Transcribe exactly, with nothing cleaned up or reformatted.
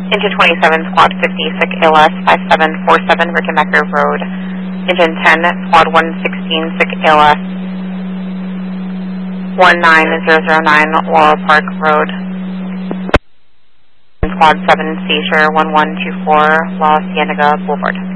Engine twenty-seven, Squad fifty, sick A L S five seven four seven, Rickenbacker Road. Engine ten, Squad one sixteen, sick A L S one nine zero zero nine, Laurel Park Road. Squad seven, Seizure one one two four, La Cienega Boulevard.